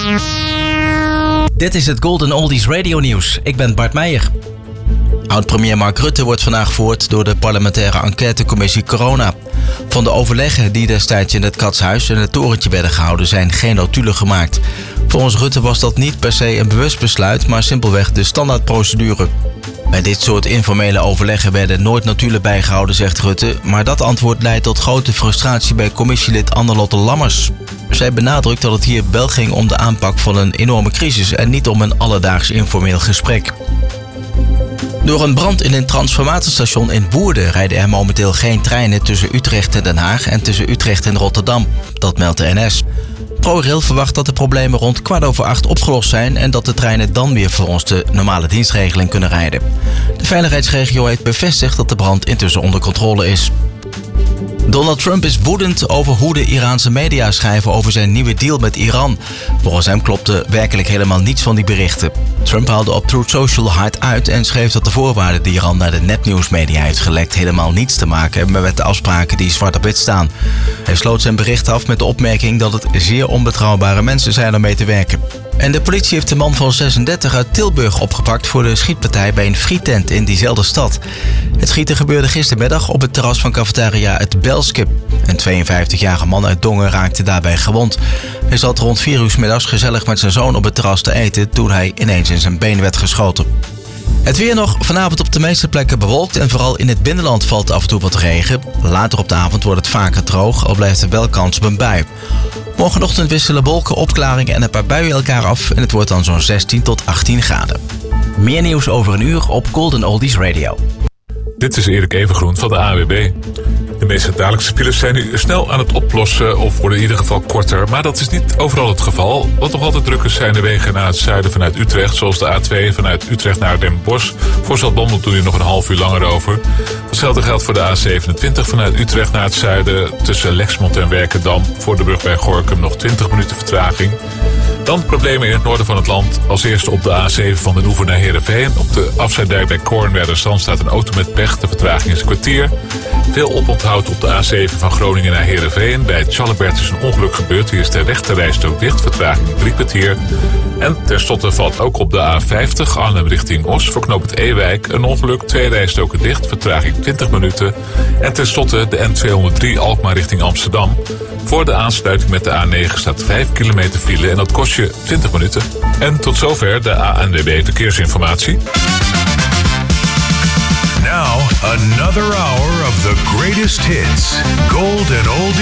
Dit is het Golden Oldies Radio Nieuws. Ik ben Bart Meijer. Oud-premier Mark Rutte wordt vandaag gehoord door de parlementaire enquêtecommissie Corona. Van de overleggen die destijds in het Katshuis en het torentje werden gehouden zijn geen notulen gemaakt. Volgens Rutte was dat niet per se een bewust besluit, maar simpelweg de standaardprocedure. Bij dit soort informele overleggen werden nooit notulen bijgehouden, zegt Rutte. Maar dat antwoord leidt tot grote frustratie bij commissielid Anne-Lotte Lammers. Zij benadrukt dat het hier wel ging om de aanpak van een enorme crisis en niet om een alledaags informeel gesprek. Door een brand in een transformatorstation in Woerden rijden er momenteel geen treinen tussen Utrecht en Den Haag en tussen Utrecht en Rotterdam. Dat meldt de NS. ProRail verwacht dat de problemen rond 7:15 opgelost zijn en dat de treinen dan weer volgens de normale dienstregeling kunnen rijden. De veiligheidsregio heeft bevestigd dat de brand intussen onder controle is. Donald Trump is woedend over hoe de Iraanse media schrijven over zijn nieuwe deal met Iran. Volgens hem klopte werkelijk helemaal niets van die berichten. Trump haalde op Truth Social hard uit en schreef dat de voorwaarden die Iran naar de nepnieuwsmedia heeft gelekt helemaal niets te maken hebben met de afspraken die zwart op wit staan. Hij sloot zijn bericht af met de opmerking dat het zeer onbetrouwbare mensen zijn om mee te werken. En de politie heeft de man van 36 uit Tilburg opgepakt voor de schietpartij bij een frietent in diezelfde stad. Het schieten gebeurde gistermiddag op het terras van cafetaria Het Belske. Een 52-jarige man uit Dongen raakte daarbij gewond. Hij zat rond 4 uur 's middags gezellig met zijn zoon op het terras te eten toen hij ineens in zijn been werd geschoten. Het weer nog, vanavond op de meeste plekken bewolkt en vooral in het binnenland valt af en toe wat regen. Later op de avond wordt het vaker droog, al blijft er wel kans op een bui. Morgenochtend wisselen wolken, opklaringen en een paar buien elkaar af en het wordt dan zo'n 16 tot 18 graden. Meer nieuws over een uur op Golden Oldies Radio. Dit is Erik Evengroen van de ANWB. De meeste dagelijkse files zijn nu snel aan het oplossen of worden in ieder geval korter. Maar dat is niet overal het geval. Wat nog altijd druk is zijn de wegen naar het zuiden vanuit Utrecht. Zoals de A2 vanuit Utrecht naar Den Bosch. Voor Zaltbommel doe je nog een half uur langer over. Hetzelfde geldt voor de A27 vanuit Utrecht naar het zuiden. Tussen Lexmond en Werkendam. Voor de brug bij Gorinchem nog 20 minuten vertraging. Dan problemen in het noorden van het land. Als eerste op de A7 van Den Oever naar Heerenveen. Op de afsluitdijk bij Koornwerdersand staat een auto met pech. De vertraging is een kwartier. Veel oponthoud op de A7 van Groningen naar Heerenveen. Bij Tjallebert is een ongeluk gebeurd. Hier is de rechterrijstrook dicht. Vertraging 3 kwartier. En tenslotte valt ook op de A50 Arnhem richting Os. Voor knooppunt Ewijk een ongeluk. 2 rijstroken dicht. Vertraging 20 minuten. En tenslotte de N203 Alkmaar richting Amsterdam. Voor de aansluiting met de A9 staat 5 kilometer file. En dat kost je 20 minuten. En tot zover de ANWB Verkeersinformatie. Now, another hour of the greatest hits. Golden Oldies.